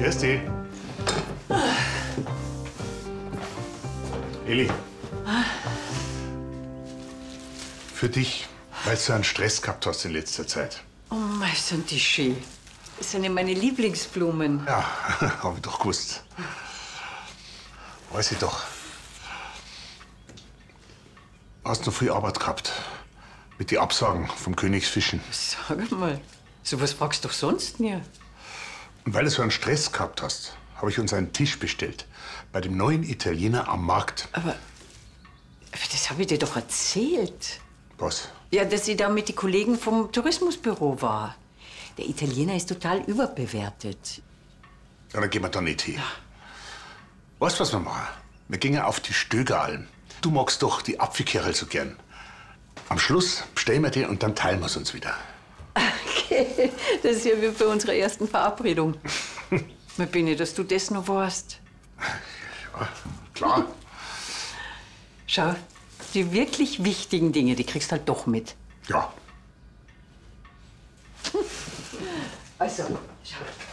Grüß dich. Eli. Für dich, weil du einen Stress gehabt hast in letzter Zeit. Oh mei, sind die schön. Das sind ja meine Lieblingsblumen. Ja, hab ich doch gewusst. Weiß ich doch. Hast noch viel Arbeit gehabt. Mit den Absagen vom Königsfischen. Sag mal, sowas fragst du doch sonst nie. Und weil du so einen Stress gehabt hast, habe ich uns einen Tisch bestellt. Bei dem neuen Italiener am Markt. Aber das habe ich dir doch erzählt. Was? Ja, dass ich da mit den Kollegen vom Tourismusbüro war. Der Italiener ist total überbewertet. Ja, dann gehen wir da nicht hin. Weißt du, was wir machen? Wir gehen auf die Stögeralm. Du magst doch die Apfelkerl so gern. Am Schluss bestellen wir die und dann teilen wir es uns wieder. Okay, das ist ja wie bei unserer ersten Verabredung. Mir bin ich, dass du das noch weißt. Ja, klar. Schau, die wirklich wichtigen Dinge, die kriegst halt doch mit. Ja. Also, schau.